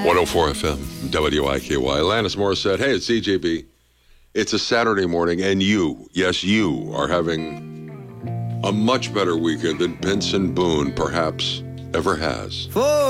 104 FM, WIKY. Alanis Morissette. Hey, it's CJB. It's a Saturday morning, and you, yes, you, are having a much better weekend than Benson Boone perhaps ever has.